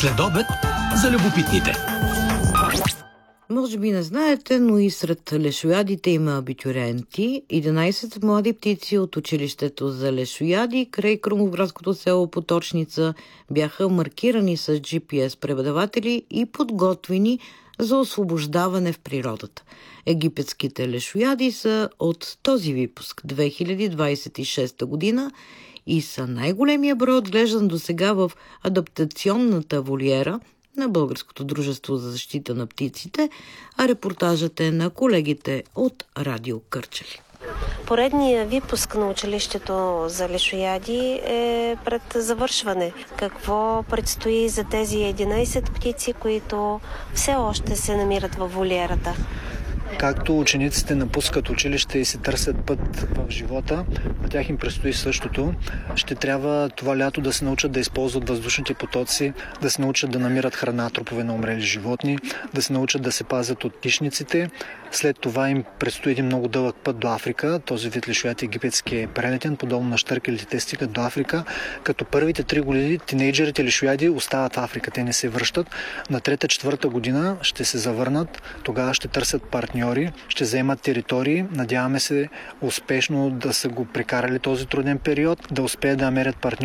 Следобед за любопитните. Може би не знаете, но и сред лешоядите има абитюренти. 11 млади птици от училището за лешояди край крумовградското село Поточница бяха маркирани с GPS преподаватели и подготвени за освобождаване в природата. Египетските лешояди са от този випуск 2026 година и са най-големия брой отглеждан досега в адаптационната волиера на Българското дружество за защита на птиците, а репортажът е на колегите от Радио Кърджали. Поредният випуск на училището за лешояди е пред завършване. Какво предстои за тези 11 птици, които все още се намират във волиерата? Както учениците напускат училище и се търсят път в живота, на тях им предстои същото. Ще трябва това лято да се научат да използват въздушните потоци, да се научат да намират храна, трупове на умрели животни, да се научат да се пазят от хищниците. След това им предстои един много дълъг път до Африка. Този вид лешояд египетски е прелетен, подобно на щъркелите, те стигат до Африка, като първите 3 години тинейджерите лешояди остават в Африка, те не се връщат. На 3-4 година ще се завърнат, тогава ще търсят партньори, ще заемат територии. Надяваме се успешно да са го прекарали този труден период, да успеят да намерят партньори